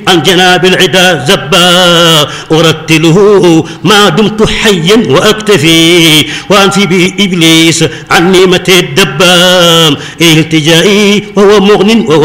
عن جناب العدا زبا أرتله ما دمت حيا وأكتفي وأنفي بإبليس عن نعمة الدبام التجائي وهو مغن